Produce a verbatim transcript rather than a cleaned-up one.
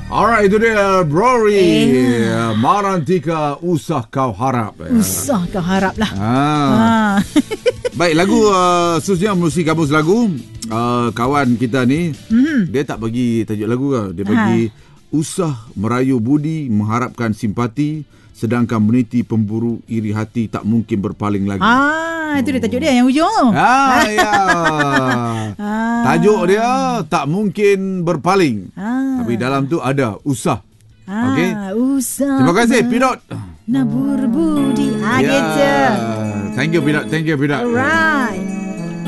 Alright, itu dia Rory. Eh. Marantika usah kau harap. Usah kau harap lah. Ah. Ah. Baik, lagu uh, khususnya Musi Kamus Lagu. Uh, kawan kita ni, mm-hmm. dia tak bagi tajuk lagu lah. Dia bagi ha. Usah merayu budi, mengharapkan simpati, sedangkan meniti pemburu iri hati tak mungkin berpaling lagi. Ah, itu dia tajuk dia yang ujung. Ah, ya. Ah. Tajuk dia tak mungkin berpaling. Ah. Tapi dalam tu ada usah. Ah, Okey. usah. Terima kasih Pidot. Nak berbudi. Ah, Ya. gitu. Thank you Pidot. Thank you Pidot. Alright.